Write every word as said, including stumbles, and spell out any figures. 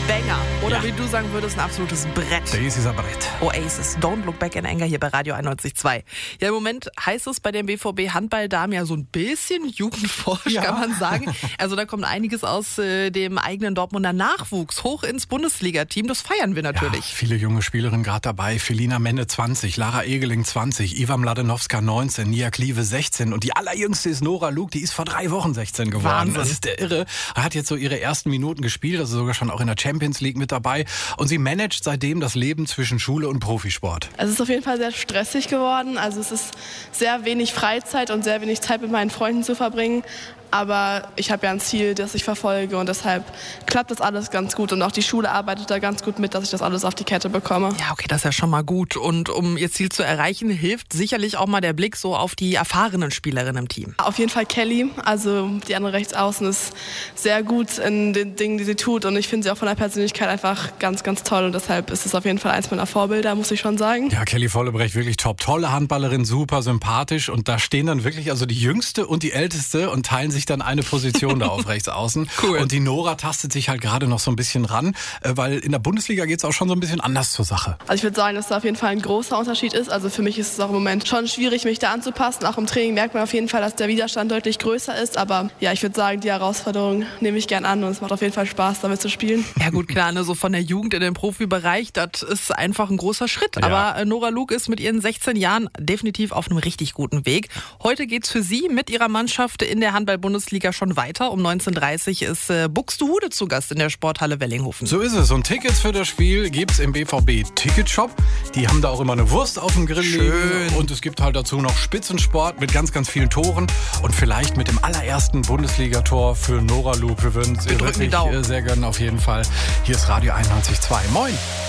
Banger. Oder Ja. wie du sagen würdest, ein absolutes Brett. Das ist ein Brett. Oasis, Don't Look Back in Anger hier bei Radio einundneunzig Komma zwei. Ja, im Moment heißt es bei dem B V B Handball-Damen ja so ein bisschen jugendforsch, Ja. kann man sagen. Also da kommt einiges aus äh, dem eigenen Dortmunder Nachwuchs hoch ins Bundesliga-Team. Das feiern wir natürlich. Ja, viele junge Spielerinnen gerade dabei. Felina Menne zwanzig, Lara Egeling zwanzig, Iva Mladenowska neunzehn, Nia Klieve sechzehn und die allerjüngste ist Nora Luke, die ist vor drei Wochen sechzehn geworden. Wahnsinn. Das ist der Irre. Hat jetzt so ihre ersten Minuten gespielt, also sogar schon auch in der Champions League mit dabei. Und sie managt seitdem das Leben zwischen Schule und Profisport. Es ist auf jeden Fall sehr stressig geworden. Also es ist sehr wenig Freizeit und sehr wenig Zeit mit meinen Freunden zu verbringen. Aber ich habe ja ein Ziel, das ich verfolge und deshalb klappt das alles ganz gut. Und auch die Schule arbeitet da ganz gut mit, dass ich das alles auf die Kette bekomme. Ja, okay, das ist ja schon mal gut. Und um ihr Ziel zu erreichen, hilft sicherlich auch mal der Blick so auf die erfahrenen Spielerinnen im Team. Auf jeden Fall Kelly, also die andere Rechtsaußen, ist sehr gut in den Dingen, die sie tut. Und ich finde sie auch von der Persönlichkeit einfach ganz, ganz toll. Und deshalb ist es auf jeden Fall eins meiner Vorbilder, muss ich schon sagen. Ja, Kelly Vollebrecht, wirklich top. Tolle Handballerin, super sympathisch. Und da stehen dann wirklich also die Jüngste und die Älteste und teilen sich dann eine Position da auf rechts außen. Cool. Und die Nora tastet sich halt gerade noch so ein bisschen ran, weil in der Bundesliga geht's auch schon so ein bisschen anders zur Sache. Also ich würde sagen, dass da auf jeden Fall ein großer Unterschied ist. Also für mich ist es auch im Moment schon schwierig, mich da anzupassen. Auch im Training merkt man auf jeden Fall, dass der Widerstand deutlich größer ist. Aber ja, ich würde sagen, die Herausforderung nehme ich gern an und es macht auf jeden Fall Spaß, damit zu spielen. Ja gut, klar, ne, so von der Jugend in den Profibereich, das ist einfach ein großer Schritt. Ja. Aber äh, Nora Luke ist mit ihren sechzehn Jahren definitiv auf einem richtig guten Weg. Heute geht's für sie mit ihrer Mannschaft in der Handball-Bundesliga schon weiter. Um neunzehn Uhr dreißig ist äh, Buxtehude zu Gast in der Sporthalle Wellinghofen. So ist es. Und Tickets für das Spiel gibt's im B V B Ticketshop. Die haben da auch immer eine Wurst auf dem Grill Schön. liegen. Und es gibt halt dazu noch Spitzensport mit ganz, ganz vielen Toren. Und vielleicht mit dem allerersten Bundesligator für Nora Luke. Wir würden es ihr drücken die wirklich Daumen. äh, sehr gönnen auf jeden Fall. Hier ist Radio einundneunzig Komma zwei. Moin.